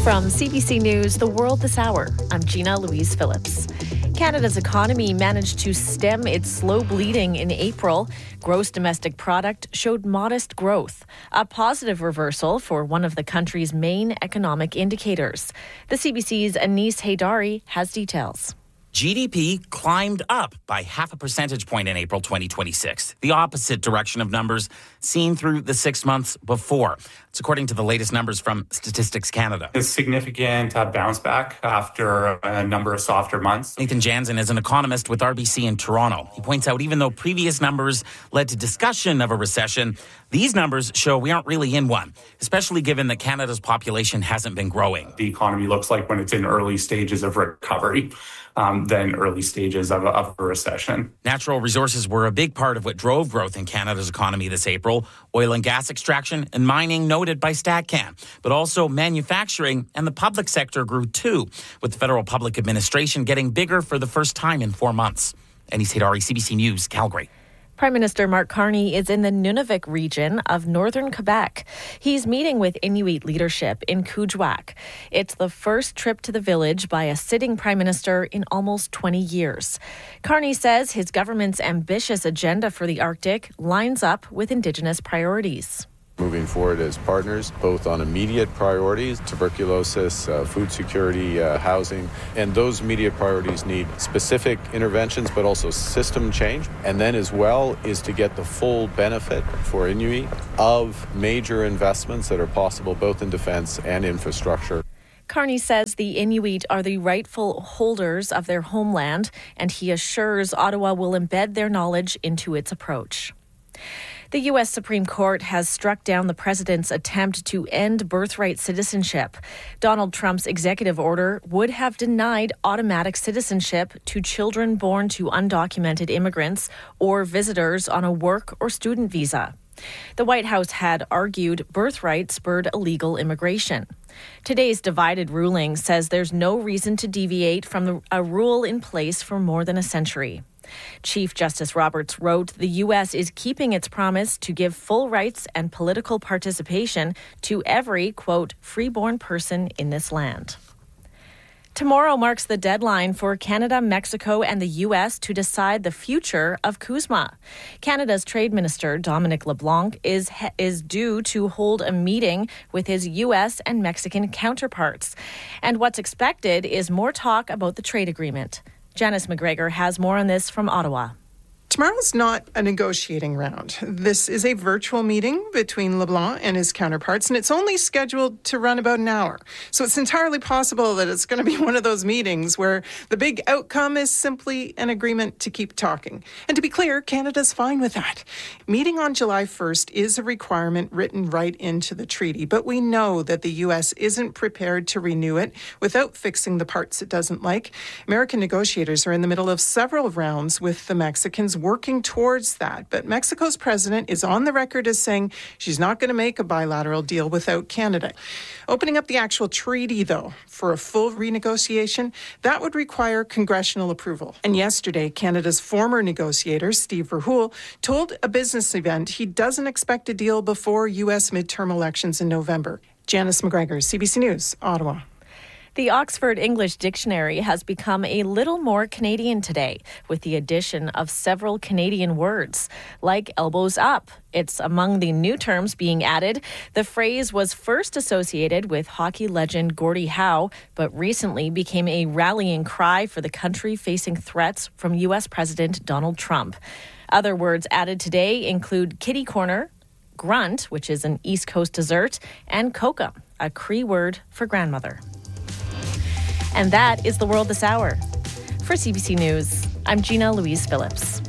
From CBC News, The World This Hour, I'm Gina Louise Phillips. Canada's economy managed to stem its slow bleeding in April. Gross domestic product showed modest growth, a positive reversal for one of the country's main economic indicators. The CBC's Anis Haydari has details. GDP climbed up by 0.5 percentage point in April 2026, the opposite direction of numbers seen through the 6 months before. It's according to the latest numbers from Statistics Canada. A significant bounce back after a number of softer months. Nathan Jansen is an economist with RBC in Toronto. He points out even though previous numbers led to discussion of a recession, these numbers show we aren't really in one, especially given that Canada's population hasn't been growing. The economy looks like when it's in early stages of recovery than early stages of a recession. Natural resources were a big part of what drove growth in Canada's economy this April. Oil and gas extraction and mining noted by StatCan. But also manufacturing and the public sector grew too, with the federal public administration getting bigger for the first time in 4 months. Anis Haydari, CBC News, Calgary. Prime Minister Mark Carney is in the Nunavik region of northern Quebec. He's meeting with Inuit leadership in Kuujjuaq. It's the first trip to the village by a sitting prime minister in almost 20 years. Carney says his government's ambitious agenda for the Arctic lines up with Indigenous priorities. Moving forward as partners, both on immediate priorities, tuberculosis, food security, housing, and those immediate priorities need specific interventions, but also system change. And then as well is to get the full benefit for Inuit of major investments that are possible both in defense and infrastructure. Carney says the Inuit are the rightful holders of their homeland, and he assures Ottawa will embed their knowledge into its approach. The U.S. Supreme Court has struck down the president's attempt to end birthright citizenship. Donald Trump's executive order would have denied automatic citizenship to children born to undocumented immigrants or visitors on a work or student visa. The White House had argued birthright spurred illegal immigration. Today's divided ruling says there's no reason to deviate from a rule in place for more than a century. Chief Justice Roberts wrote the U.S. is keeping its promise to give full rights and political participation to every, quote, freeborn person in this land. Tomorrow marks the deadline for Canada, Mexico, and the U.S. to decide the future of CUSMA. Canada's Trade Minister, Dominic LeBlanc, is due to hold a meeting with his U.S. and Mexican counterparts. And what's expected is more talk about the trade agreement. Janice McGregor has more on this from Ottawa. Tomorrow's not a negotiating round. This is a virtual meeting between LeBlanc and his counterparts, and it's only scheduled to run about an hour. So it's entirely possible that it's going to be one of those meetings where the big outcome is simply an agreement to keep talking. And to be clear, Canada's fine with that. Meeting on July 1st is a requirement written right into the treaty, but we know that the U.S. isn't prepared to renew it without fixing the parts it doesn't like. American negotiators are in the middle of several rounds with the Mexicans working towards that. But Mexico's president is on the record as saying she's not going to make a bilateral deal without Canada. Opening up the actual treaty, though, for a full renegotiation, that would require congressional approval. And yesterday, Canada's former negotiator, Steve Verhoeven, told a business event he doesn't expect a deal before U.S. midterm elections in November. Janice McGregor, CBC News, Ottawa. The Oxford English Dictionary has become a little more Canadian today, with the addition of several Canadian words, like elbows up. It's among the new terms being added. The phrase was first associated with hockey legend Gordie Howe, but recently became a rallying cry for the country facing threats from U.S. President Donald Trump. Other words added today include kitty corner, grunt, which is an East Coast dessert, and kokum, a Cree word for grandmother. And that is The World This Hour. For CBC News, I'm Gina Louise Phillips.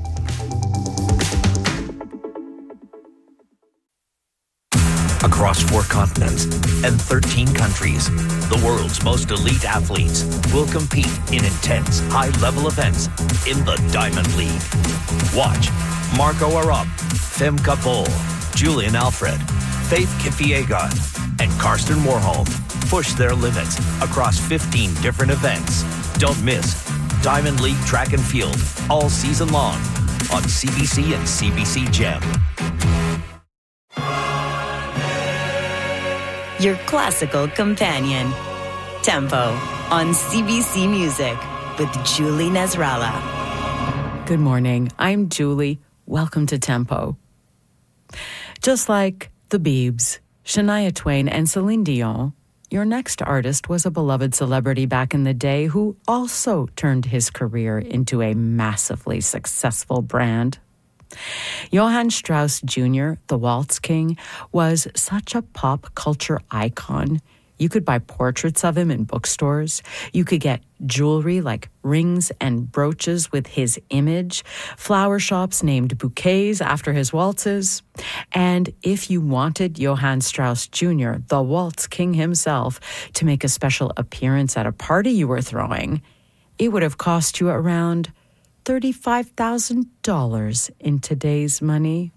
Across 4 continents and 13 countries, the world's most elite athletes will compete in intense, high-level events in the Diamond League. Watch Marco Arop, Femke Bol, Julian Alfred, Faith Kipyegon, and Karsten Warholm push their limits across 15 different events. Don't miss Diamond League Track and Field all season long on CBC and CBC Gem. your classical companion. Tempo on CBC Music with Julie Nasrallah. Good morning. I'm Julie. Welcome to Tempo. Just like the Biebs, Shania Twain, and Celine Dion, your next artist was a beloved celebrity back in the day who also turned his career into a massively successful brand. Johann Strauss Jr., the Waltz King, was such a pop culture icon. You could buy portraits of him in bookstores. You could get jewelry like rings and brooches with his image, flower shops named bouquets after his waltzes. And if you wanted Johann Strauss Jr., the Waltz King himself, to make a special appearance at a party you were throwing, it would have cost you around $35,000 in today's money.